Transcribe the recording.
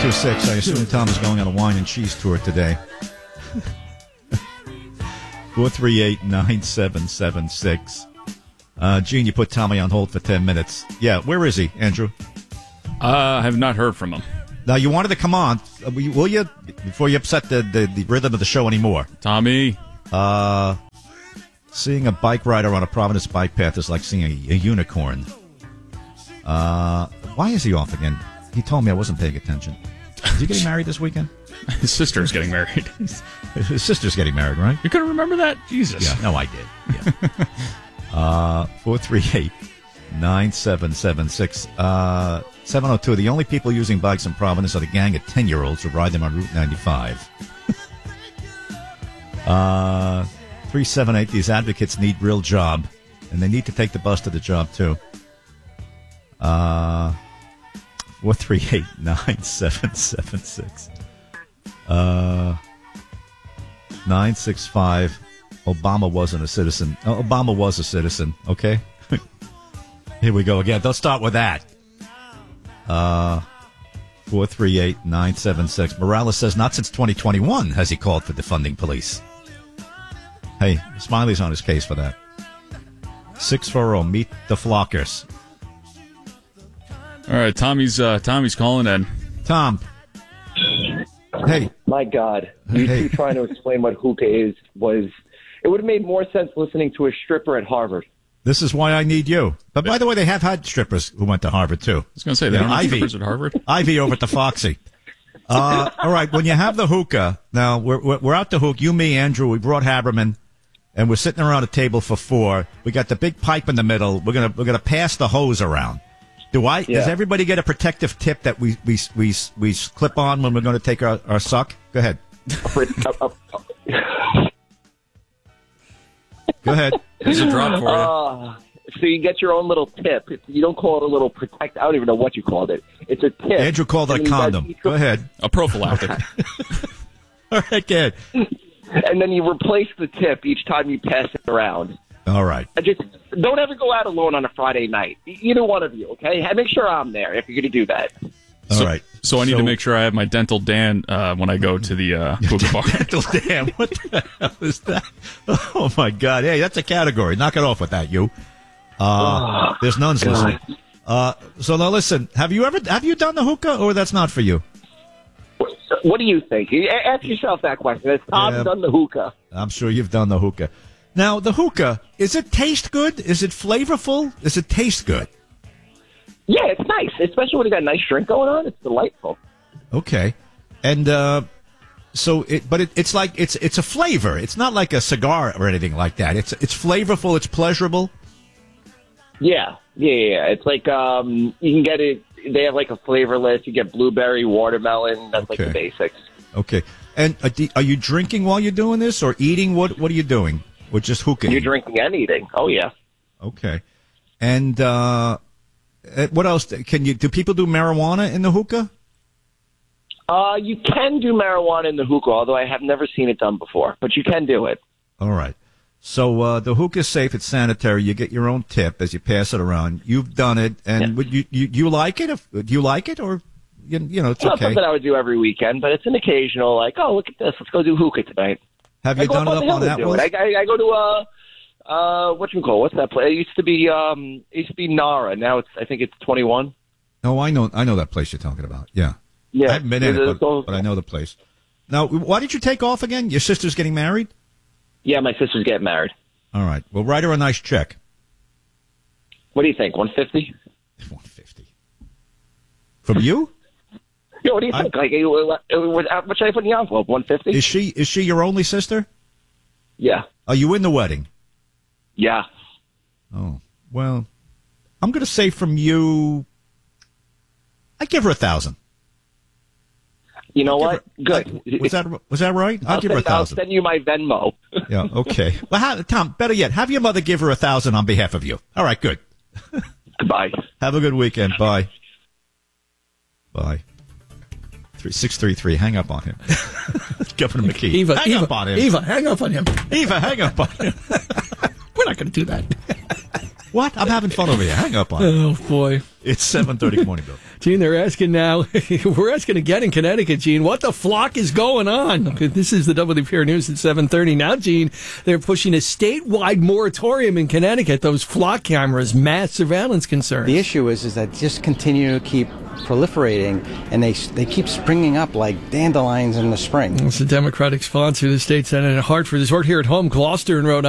726. I assume Tom is going on a wine and cheese tour today. 438-9776. Gene, you put Tommy on hold for 10 minutes. Yeah, where is he, Andrew? I have not heard from him. Now, you wanted to come on. Will you? Before you upset the rhythm of the show anymore. Tommy. Seeing a bike rider on a Providence bike path is like seeing a unicorn. Why is he off again? He told me I wasn't paying attention. Is he getting married this weekend? His sister's getting married. His sister's getting married, right? You couldn't remember that? Jesus. Yeah, no, I did. Yeah. 438-9776. 702. The only people using bikes in Providence are the gang of 10-year-olds who ride them on Route 95. 378. These advocates need real job, and they need to take the bus to the job, too. 438-9776. 965. Obama wasn't a citizen. Oh, Obama was a citizen, okay? Here we go again. Let's start with that. 438-976. Morales says not since 2021 has he called for defunding police. Hey, Smiley's on his case for that. 640, meet the flockers. All right, Tommy's calling in. Tom. Hey. My God. You two trying to explain what hookah is it would have made more sense listening to a stripper at Harvard. This is why I need you. But by the way, they have had strippers who went to Harvard, too. I was going to say, they don't have strippers at Harvard? Ivy over at the Foxy. All right, when you have the hookah, now we're out to hook. You, me, Andrew, we brought Haberman, and we're sitting around a table for four. We got the big pipe in the middle. We're gonna pass the hose around. Does everybody get a protective tip that we clip on when we're going to take our suck? Go ahead. Go ahead. There's a drop for you. So you get your own little tip. You don't call it a little protect. I don't even know what you called it. It's a tip. Andrew called it a condom. Go ahead. A prophylactic. All right, good. And then you replace the tip each time you pass it around. All right. Just don't ever go out alone on a Friday night. Either one of you, okay? Make sure I'm there if you're going to do that. All right. So I need to make sure I have my Dental Dan when I go to the hookah bar. Dental Dan? What the hell is that? Oh, my God. Hey, that's a category. Knock it off with that, you. There's nuns listening. So now listen, have you done the hookah, or that's not for you? What do you think? Ask yourself that question. Has Tom done the hookah? I'm sure you've done the hookah. Now, the hookah, is it taste good? Is it flavorful? Does it taste good? Yeah, it's nice, especially when you got a nice drink going on. It's delightful. Okay. And it's like it's a flavor. It's not like a cigar or anything like that. It's flavorful, it's pleasurable. Yeah. It's like you can get it. They have like a flavor list. You get blueberry, watermelon. That's like the basics. Okay. And are you drinking while you're doing this, or eating? What are you doing? Or just hookah? You're drinking and eating. Oh yeah. Okay. And what else? Do people do marijuana in the hookah? You can do marijuana in the hookah, although I have never seen it done before. But you can do it. All right. So the hookah is safe. It's sanitary. You get your own tip as you pass it around. You've done it, and you like it? Do you like it, or you know it's okay? Not something I would do every weekend, but it's an occasional like, oh, look at this, let's go do hookah tonight. Have you done it up on that one? I go to what's that place? It used to be Nara. Now I think it's 21. Oh, I know that place you're talking about. Yeah. I haven't been in it, but I know the place. Now, why did you take off again? Your sister's getting married? Yeah, my sister's getting married. All right. Well, write her a nice check. What do you think? 150? 150. From you? Yeah, what do you think? What should I put in the envelope? 150? Is she your only sister? Yeah. Are you in the wedding? Yeah. Oh, well, I'm going to say from you, I'd give her 1,000. You know what? Good. Was that right? I'll give her 1,000. I'll send you my Venmo. Yeah. Okay. Well, Tom, better yet, have your mother give her 1,000 on behalf of you. All right. Good. Goodbye. Have a good weekend. Bye. Bye. 633. Hang up on him. Governor McKee. Hang up on him. Eva, hang up on him. Eva, hang up on him. We're not going to do that. What? I'm having fun over here. Hang up on him. Oh, boy. It's 7:30 Morning Bill. Gene, they're asking now, we're asking again in Connecticut, Gene, what the flock is going on? This is the WPR News at 7:30. Now, Gene, they're pushing a statewide moratorium in Connecticut, those flock cameras, mass surveillance concerns. The issue is that just continue to keep proliferating, and they keep springing up like dandelions in the spring. It's the Democratic sponsor of the state Senate in Hartford. This work here at home, Gloucester and Rhode Island.